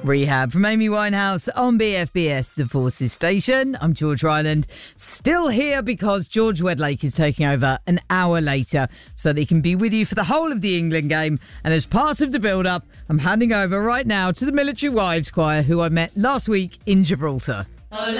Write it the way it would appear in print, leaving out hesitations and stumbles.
Rehab from Amy Winehouse on BFBS, the Forces Station. I'm George Ryland, still here because George Wedlake is taking over an hour later so that he can be with you for the whole of the England game. And as part of the build-up, I'm handing over right now to the Military Wives Choir, who I met last week in Gibraltar. Ole,